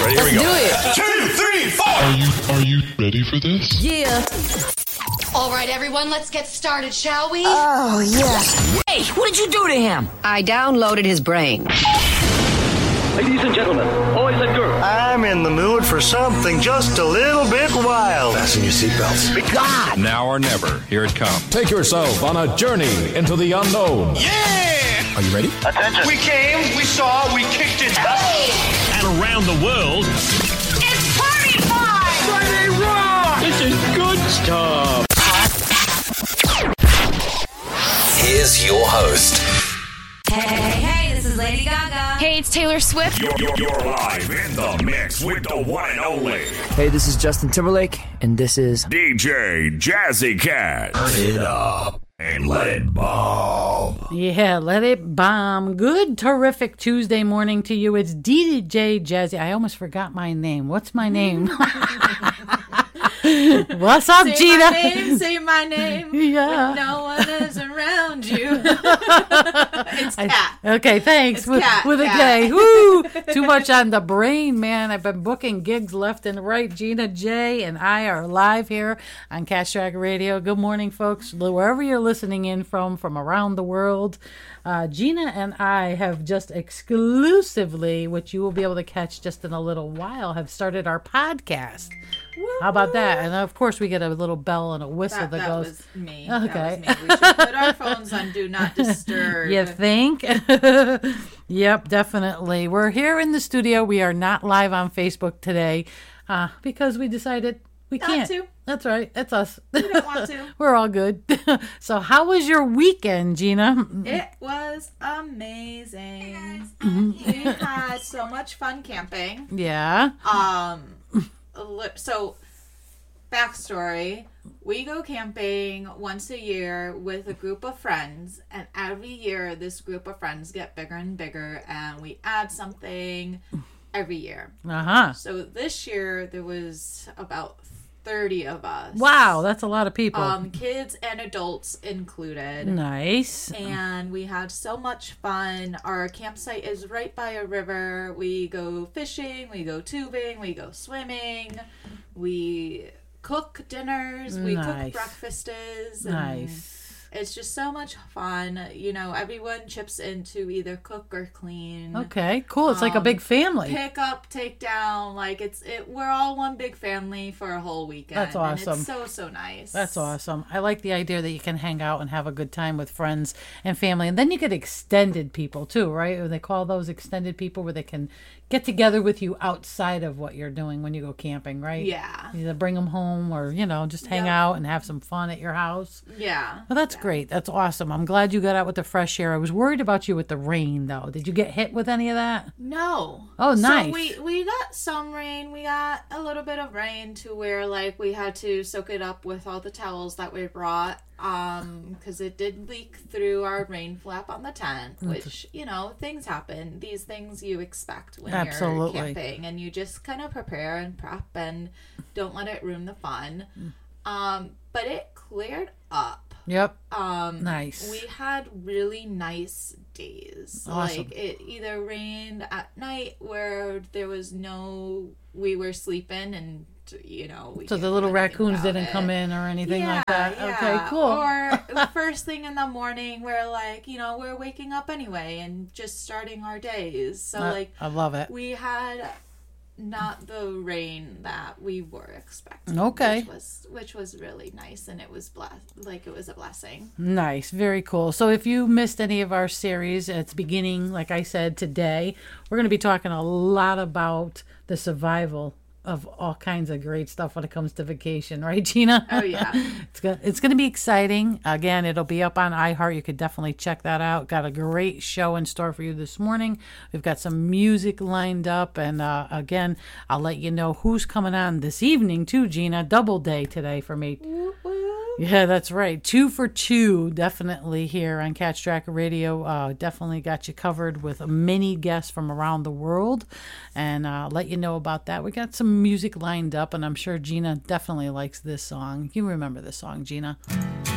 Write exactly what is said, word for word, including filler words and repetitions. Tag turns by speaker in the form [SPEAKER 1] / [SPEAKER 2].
[SPEAKER 1] Ready? Here we
[SPEAKER 2] Let's
[SPEAKER 1] go.
[SPEAKER 2] do it.
[SPEAKER 1] Two, three, four.
[SPEAKER 3] Are you are you ready for this?
[SPEAKER 2] Yeah.
[SPEAKER 4] All right, everyone, let's get started, shall we?
[SPEAKER 2] Oh, yes. Hey, what did you do to him? I downloaded his brain.
[SPEAKER 5] Ladies and gentlemen, boys and girls.
[SPEAKER 6] I'm in the mood for something just a little bit wild.
[SPEAKER 1] Fasten your seatbelts.
[SPEAKER 2] God.
[SPEAKER 7] Now or never, here it comes.
[SPEAKER 8] Take yourself on a journey into the unknown.
[SPEAKER 1] Yeah!
[SPEAKER 7] Are you ready?
[SPEAKER 5] Attention.
[SPEAKER 1] We came, we saw, we kicked it.
[SPEAKER 9] And around the world.
[SPEAKER 4] It's party time!
[SPEAKER 1] Friday Rock!
[SPEAKER 9] This is good stuff.
[SPEAKER 10] Here's your host.
[SPEAKER 11] Hey, hey, hey, this is Lady Gaga.
[SPEAKER 12] Hey, it's Taylor Swift.
[SPEAKER 9] You're, you're, you're live in the mix with the one and only.
[SPEAKER 13] Hey, this is Justin Timberlake, and this is
[SPEAKER 9] D J Jazzy Cat.
[SPEAKER 1] Turn it up
[SPEAKER 9] and let it bomb.
[SPEAKER 14] Yeah, let it bomb. Good, terrific Tuesday morning to you. It's D J Jazzy. I almost forgot my name. What's my name? What's up,
[SPEAKER 11] say
[SPEAKER 14] Gina?
[SPEAKER 11] My name, say my name.
[SPEAKER 14] Yeah.
[SPEAKER 11] When no one is around you. It's Cat.
[SPEAKER 14] I, okay, thanks.
[SPEAKER 11] It's
[SPEAKER 14] with
[SPEAKER 11] Cat,
[SPEAKER 14] with
[SPEAKER 11] Cat.
[SPEAKER 14] a K. Woo! Too much on the brain, man. I've been booking gigs left and right. Gina J and I are live here on Catch Track Radio. Good morning, folks. Wherever you're listening in from, from around the world. Uh, Gina and I have just exclusively, which you will be able to catch just in a little while, have started our podcast. Woo-hoo. How about that? And of course, we get a little bell and a whistle that, that,
[SPEAKER 11] that
[SPEAKER 14] goes.
[SPEAKER 11] Was me.
[SPEAKER 14] Okay.
[SPEAKER 11] That was me. We should put our phones on Do Not Disturb.
[SPEAKER 14] You think? Yep, definitely. We're here in the studio. We are not live on Facebook today uh, because we decided we
[SPEAKER 11] not
[SPEAKER 14] can't.
[SPEAKER 11] To.
[SPEAKER 14] That's right. It's us.
[SPEAKER 11] We don't want to.
[SPEAKER 14] We're all good. So, how was your weekend, Gina?
[SPEAKER 11] It was amazing. Hey
[SPEAKER 14] Mm-hmm.
[SPEAKER 11] we had so much fun camping.
[SPEAKER 14] Yeah.
[SPEAKER 11] Um. So, backstory. We go camping once a year with a group of friends, and every year this group of friends get bigger and bigger, and we add something every year.
[SPEAKER 14] Uh-huh.
[SPEAKER 11] So this year there was about thirty of us.
[SPEAKER 14] Wow, that's a lot of people.
[SPEAKER 11] Um, kids and adults included.
[SPEAKER 14] Nice.
[SPEAKER 11] And we had so much fun. Our campsite is right by a river. We go fishing, we go tubing, we go swimming, we cook dinners, we
[SPEAKER 14] Nice.
[SPEAKER 11] cook breakfasts.
[SPEAKER 14] Nice.
[SPEAKER 11] It's just so much fun. You know, everyone chips in to either cook or clean.
[SPEAKER 14] Okay, cool. It's
[SPEAKER 11] um,
[SPEAKER 14] like a big family.
[SPEAKER 11] Pick up, take down. Like, it's it. We're all one big family for a whole weekend.
[SPEAKER 14] That's awesome.
[SPEAKER 11] And it's so, so nice.
[SPEAKER 14] That's awesome. I like the idea that you can hang out and have a good time with friends and family. And then you get extended people too, right? Or they call those extended people where they can get together with you outside of what you're doing when you go camping, right?
[SPEAKER 11] Yeah.
[SPEAKER 14] Either bring them home or, you know, just hang
[SPEAKER 11] Yep.
[SPEAKER 14] out and have some fun at your house.
[SPEAKER 11] Yeah.
[SPEAKER 14] Well, that's
[SPEAKER 11] yeah.
[SPEAKER 14] great. That's awesome. I'm glad you got out with the fresh air. I was worried about you with the rain, though. Did you get hit with any of that?
[SPEAKER 11] No.
[SPEAKER 14] Oh, nice.
[SPEAKER 11] So we, we got some rain. We got a little bit of rain to where, like, we had to soak it up with all the towels that we brought. Um, because it did leak through our rain flap on the tent, which, you know, things happen. These things you expect when
[SPEAKER 14] Absolutely.
[SPEAKER 11] you're camping, and you just kind of prepare and prep and don't let it ruin the fun. Um, but it cleared up.
[SPEAKER 14] Yep.
[SPEAKER 11] Um,
[SPEAKER 14] Nice.
[SPEAKER 11] We had really nice days.
[SPEAKER 14] Awesome.
[SPEAKER 11] Like, it either rained at night where there was no, we were sleeping and, you know, we
[SPEAKER 14] So
[SPEAKER 11] can't
[SPEAKER 14] the
[SPEAKER 11] do
[SPEAKER 14] little
[SPEAKER 11] anything
[SPEAKER 14] raccoons
[SPEAKER 11] about
[SPEAKER 14] didn't
[SPEAKER 11] it.
[SPEAKER 14] come in or anything
[SPEAKER 11] Yeah,
[SPEAKER 14] like that.
[SPEAKER 11] yeah.
[SPEAKER 14] Okay, cool.
[SPEAKER 11] Or the first thing in the morning where, like, you know, we're waking up anyway and just starting our days. So,
[SPEAKER 14] I-
[SPEAKER 11] like,
[SPEAKER 14] I love it.
[SPEAKER 11] we had not the rain that we were expecting.
[SPEAKER 14] Okay.
[SPEAKER 11] Which was, which was really nice, and it was blessed, like, it was a blessing.
[SPEAKER 14] Nice. Very cool. So if you missed any of our series, it's beginning, like I said, today. We're going to be talking a lot about the survival of all kinds of great stuff when it comes to vacation, right, Gina?
[SPEAKER 11] Oh, yeah.
[SPEAKER 14] It's go- it's going to be exciting. Again, it'll be up on iHeart. You could definitely check that out. Got a great show in store for you this morning. We've got some music lined up. And uh, again, I'll let you know who's coming on this evening, too, Gina. Double day today for me. Yeah, that's right. Two for two, definitely here on Catch Track Radio. Uh, definitely got you covered with many guests from around the world, and uh, let you know about that. We got some music lined up, and I'm sure Gina definitely likes this song. You remember this song, Gina?